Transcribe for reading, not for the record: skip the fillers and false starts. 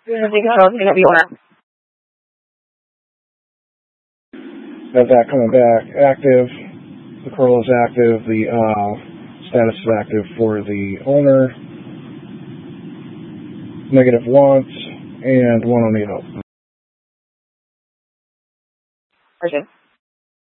Got that coming back active. The Corolla is active. The status is active for the owner. Negative wants and one on the out.